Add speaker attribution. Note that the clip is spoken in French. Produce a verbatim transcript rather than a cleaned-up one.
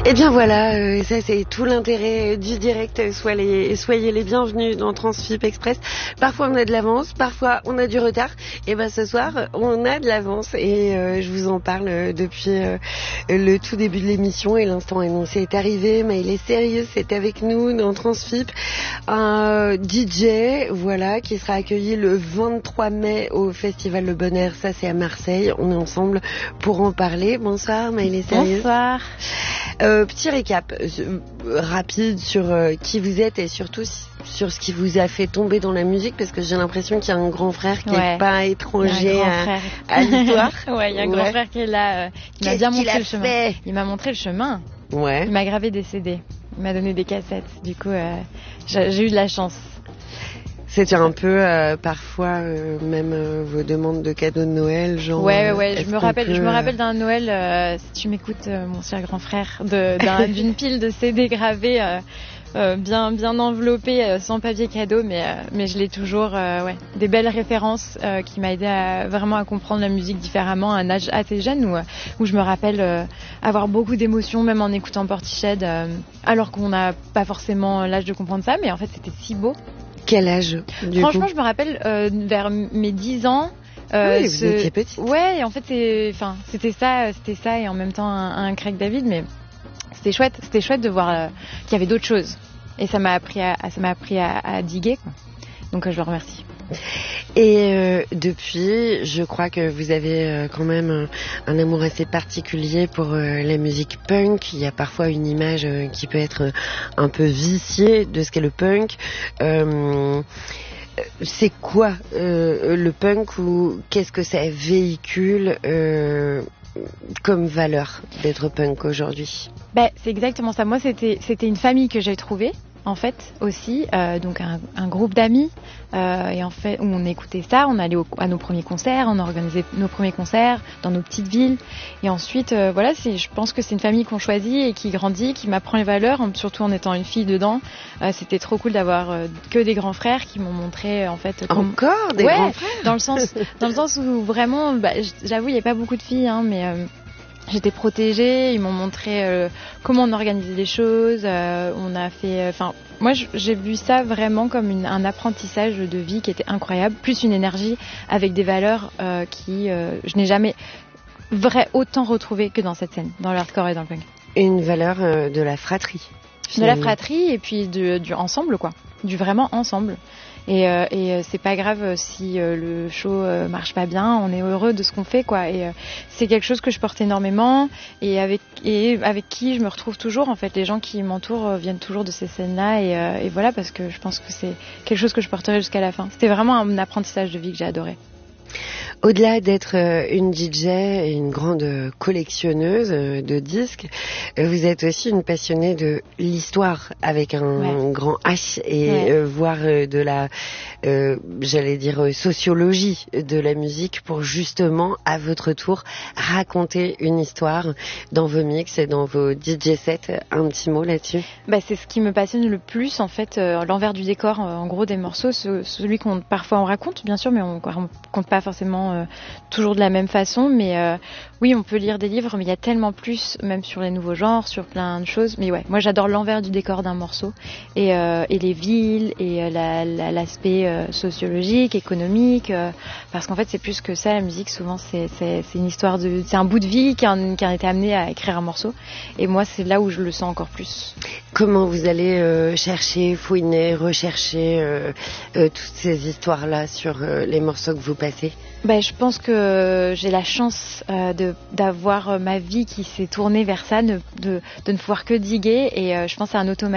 Speaker 1: Et bien voilà, euh, ça c'est tout l'intérêt du direct. Soyez les, soyez les bienvenus dans Transfip Express. Parfois on a de l'avance, parfois on a du retard. Et ben ce soir on a de l'avance et euh, je vous en parle depuis euh, le tout début de l'émission et l'instant annoncé est arrivé. Maëlys Sérieux c'est avec nous dans Transfip, un D J voilà qui sera accueilli le vingt-trois mai au Festival Le Bon Air. Ça c'est à Marseille. On est ensemble pour en parler. Bonsoir Maëlys Sérieux.
Speaker 2: Bonsoir.
Speaker 1: Euh, petit récap euh, rapide sur euh, qui vous êtes et surtout sur ce qui vous a fait tomber dans la musique, parce que j'ai l'impression qu'il y a un grand frère qui n'est
Speaker 2: ouais.
Speaker 1: pas étranger à, à l'histoire.
Speaker 2: Ouais, il y a un ouais. grand frère qui est là, euh, qui m'a bien montré
Speaker 1: a
Speaker 2: le chemin.
Speaker 1: Fait
Speaker 2: il m'a montré le chemin.
Speaker 1: Ouais.
Speaker 2: Il m'a gravé des C D. Il m'a donné des cassettes. Du coup, euh, j'ai, j'ai eu de la chance.
Speaker 1: C'était un peu euh, parfois euh, même euh, vos demandes de cadeaux de Noël, genre.
Speaker 2: Ouais, ouais.
Speaker 1: Euh,
Speaker 2: je me rappelle, peut... je me rappelle d'un Noël. Euh, si tu m'écoutes, euh, mon cher grand frère, de, d'un, d'une pile de C D gravés, euh, euh, bien, bien enveloppés, euh, sans papier cadeau, mais, euh, mais je l'ai toujours. Euh, ouais, des belles références euh, qui m'a aidé à, vraiment à comprendre la musique différemment à un âge assez jeune, où, où je me rappelle euh, avoir beaucoup d'émotions, même en écoutant Portiched, euh, alors qu'on n'a pas forcément l'âge de comprendre ça, mais en fait, c'était si beau.
Speaker 1: Quel âge du
Speaker 2: Franchement,
Speaker 1: coup
Speaker 2: je me rappelle euh, vers mes dix ans.
Speaker 1: Euh, oui, ce... vous étiez petite.
Speaker 2: Ouais, et en fait, c'est, enfin, c'était ça, c'était ça, et en même temps un, un Craig David, mais c'était chouette, c'était chouette de voir euh, qu'il y avait d'autres choses, et ça m'a appris à, ça m'a appris à, à diguer, quoi. Donc euh, je le remercie.
Speaker 1: Et euh, depuis, je crois que vous avez euh, quand même un, un amour assez particulier pour euh, la musique punk. Il y a parfois une image euh, qui peut être un peu viciée de ce qu'est le punk. Euh, c'est quoi euh, le punk, ou qu'est-ce que ça véhicule euh, comme valeur d'être punk aujourd'hui?
Speaker 2: Ben, c'est exactement ça. Moi, c'était, c'était une famille que j'ai trouvée. En fait, aussi, euh, donc un, un groupe d'amis, euh, et en fait, où on écoutait ça, on allait au, à nos premiers concerts, on organisait nos premiers concerts dans nos petites villes, et ensuite, euh, voilà, c'est, je pense que c'est une famille qu'on choisit et qui grandit, qui m'apprend les valeurs, surtout en étant une fille dedans. Euh, c'était trop cool d'avoir euh, que des grands frères qui m'ont montré, en fait, comme...
Speaker 1: encore des
Speaker 2: ouais,
Speaker 1: grands frères,
Speaker 2: dans le sens, dans le sens où vraiment, bah, j'avoue, il n'y a pas beaucoup de filles, hein, mais euh, j'étais protégée, ils m'ont montré euh, comment on organisait les choses, euh, on a fait... Enfin, euh, moi j'ai vu ça vraiment comme une, un apprentissage de vie qui était incroyable, plus une énergie avec des valeurs euh, qui... Euh, je n'ai jamais vrai, autant retrouvées que dans cette scène, dans le hardcore et dans le punk.
Speaker 1: Et une valeur euh, de la fratrie.
Speaker 2: Finalement. De la fratrie et puis de, du ensemble, quoi. Du vraiment ensemble. Et, euh, et euh, c'est pas grave si euh, le show euh, marche pas bien, on est heureux de ce qu'on fait, quoi. Et euh, c'est quelque chose que je porte énormément et avec et avec qui je me retrouve toujours. En fait, les gens qui m'entourent euh, viennent toujours de ces scènes-là et, euh, et voilà, parce que je pense que c'est quelque chose que je porterai jusqu'à la fin. C'était vraiment un apprentissage de vie que j'ai adoré.
Speaker 1: Au-delà d'être une D J et une grande collectionneuse de disques, vous êtes aussi une passionnée de l'histoire avec un ouais. grand H et ouais. euh, voir de la, euh, j'allais dire, sociologie de la musique pour justement, à votre tour, raconter une histoire dans vos mix et dans vos D J sets. Un petit mot là-dessus?
Speaker 2: Bah, c'est ce qui me passionne le plus, en fait, euh, l'envers du décor, euh, en gros, des morceaux, ce, celui qu'on parfois on raconte, bien sûr, mais on, on compte pas forcément euh, toujours de la même façon, mais euh, oui, on peut lire des livres, mais il y a tellement plus, même sur les nouveaux genres, sur plein de choses. Mais ouais, moi j'adore l'envers du décor d'un morceau et, euh, et les villes et euh, la, la, l'aspect euh, sociologique, économique, euh, parce qu'en fait c'est plus que ça, la musique. Souvent c'est, c'est, c'est une histoire de, c'est un bout de vie qui a, qui a été amené à écrire un morceau. Et moi c'est là où je le sens encore plus.
Speaker 1: Comment vous allez euh, chercher, fouiner, rechercher euh, euh, toutes ces histoires-là sur euh, les morceaux que vous passez?
Speaker 2: Ben, je pense que j'ai la chance euh, de, d'avoir ma vie qui s'est tournée vers ça, de, de, de ne pouvoir que diguer, et euh, je pense à un automatisme.